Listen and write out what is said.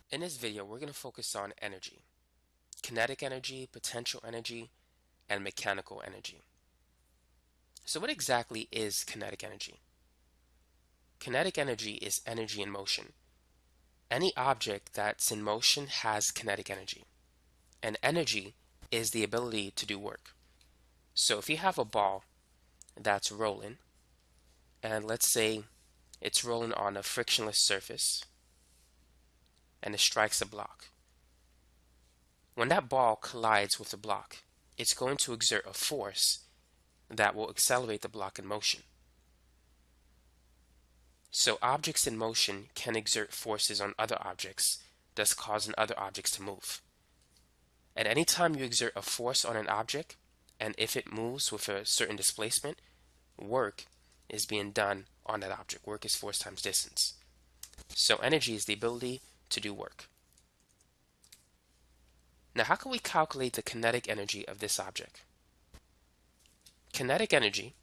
In this video, we're going to focus on energy, kinetic energy, potential energy, and mechanical energy. So what exactly is kinetic energy? Kinetic energy is energy in motion. Any object that's in motion has kinetic energy, and energy is the ability to do work. So if you have a ball that's rolling, and let's say it's rolling on a frictionless surface, and it strikes a block. When that ball collides with the block, it's going to exert a force that will accelerate the block in motion. So objects in motion can exert forces on other objects, thus causing other objects to move. At any time you exert a force on an object, and if it moves with a certain displacement, work is being done on that object. Work is force times distance. So energy is the ability to do work. Now how can we calculate the kinetic energy of this object? Kinetic energy